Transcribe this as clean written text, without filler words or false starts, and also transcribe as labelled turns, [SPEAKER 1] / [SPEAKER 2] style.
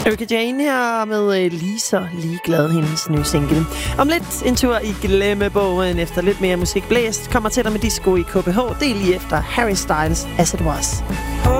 [SPEAKER 1] Erika Jane her med lige så ligeglad, hendes nye single. Om lidt en tur i glemmebogen efter lidt mere musik blæst. Kommer til dig med disco i KBH. Det er lige efter Harry Styles As It Was.